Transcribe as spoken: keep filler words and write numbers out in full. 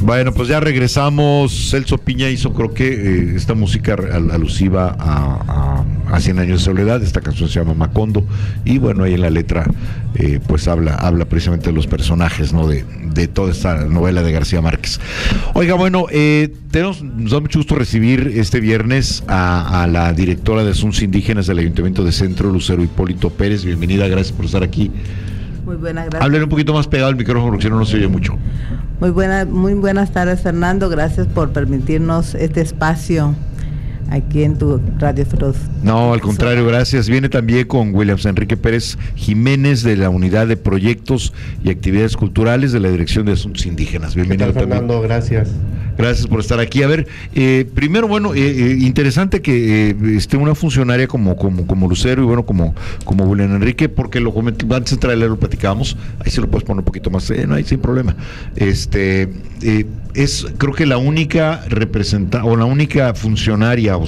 Bueno, pues ya regresamos. Celso Piña hizo, creo que eh, esta música al, alusiva a, a, a Cien Años de Soledad. Esta canción se llama Macondo. Y bueno, ahí en la letra, eh, pues habla, habla precisamente de los personajes, ¿no? De, de toda esta novela de García Márquez. Oiga, bueno, eh, tenemos, nos da mucho gusto recibir este viernes a, a la directora de Asuntos Indígenas del Ayuntamiento de Centro, Lucero Hipólito Pérez. Bienvenida, gracias por estar aquí. Muy buenas, gracias. Hablen un poquito más pegado al micrófono porque si no, no se oye mucho. Muy buena, muy buenas tardes, Fernando. Gracias por permitirnos este espacio aquí en tu Radio Feroz. No, al contrario, gracias. Viene también con Williams Enrique Pérez Jiménez de la Unidad de Proyectos y Actividades Culturales de la Dirección de Asuntos Indígenas. Bienvenido. ¿Qué tal, Fernando? También. Gracias. Gracias por estar aquí. A ver, eh, primero, bueno, eh, eh, interesante que eh, esté una funcionaria como como como Lucero y bueno, como como William Enrique, porque lo comenté, antes de entrar lo platicábamos, ahí se lo puedes poner un poquito más, eh, no hay sin problema. Este, eh, es creo que la única representante o la única funcionaria